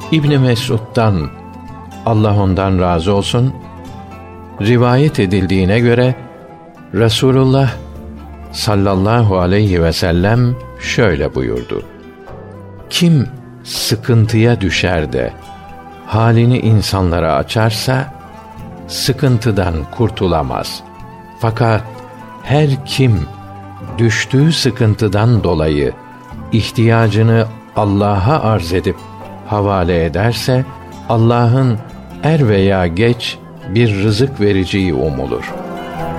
İbn Mes'ud'dan, Allah ondan razı olsun, rivayet edildiğine göre Resulullah sallallahu aleyhi ve sellem şöyle buyurdu: Kim sıkıntıya düşer de halini insanlara açarsa sıkıntıdan kurtulamaz. Fakat her kim düştüğü sıkıntıdan dolayı ihtiyacını Allah'a arz edip havale ederse Allah'ın er veya geç bir rızık vereceği umulur.